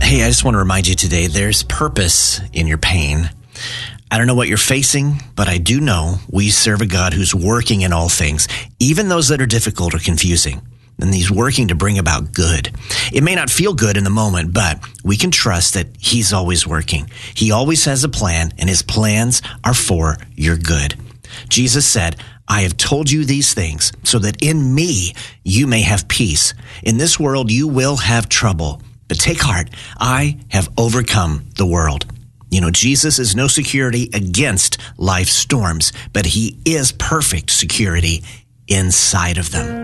Hey, I just want to remind you today, there's purpose in your pain. I don't know what you're facing, but I do know we serve a God who's working in all things, even those that are difficult or confusing. And he's working to bring about good. It may not feel good in the moment, but we can trust that he's always working. He always has a plan, and his plans are for your good. Jesus said, I have told you these things so that in me you may have peace. In this world you will have trouble, but take heart. I have overcome the world. You know, Jesus is no security against life's storms, but he is perfect security inside of them.